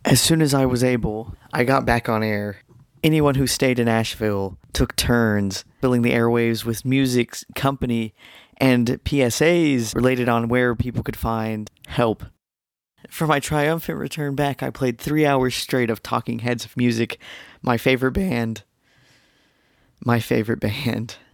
As soon as I was able, I got back on air. Anyone who stayed in Asheville took turns filling the airwaves with music, company, and PSAs related on where people could find help. For my triumphant return back, I played 3 hours straight of Talking Heads of music, my favorite band. My favorite band.